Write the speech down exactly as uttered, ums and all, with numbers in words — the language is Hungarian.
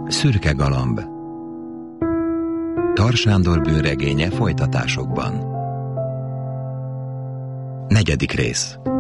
Szürke galamb. Tar Sándor bűnregénye folytatásokban. Negyedik rész.